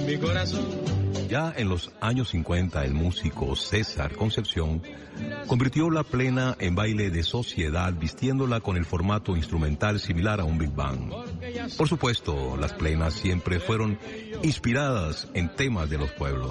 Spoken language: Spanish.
mi corazón. Ya en los años 50, el músico César Concepción convirtió la plena en baile de sociedad, vistiéndola con el formato instrumental similar a un Big Band. Por supuesto, las plenas siempre fueron inspiradas en temas de los pueblos.